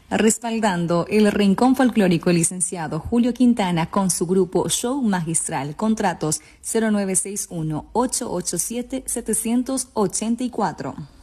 Respaldando el Rincón Folclórico, el licenciado Julio Quintana con su grupo Show Magistral. Contratos 0961-887-784.